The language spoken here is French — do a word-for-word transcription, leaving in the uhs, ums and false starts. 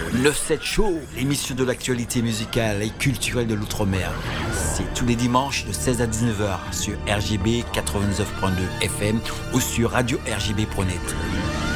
neuf sept Show, l'émission de l'actualité musicale et culturelle de l'Outre-mer. C'est tous les dimanches de seize à dix-neuf heures sur R G B quatre-vingt-dix-neuf point deux F M ou sur radio R G B point net.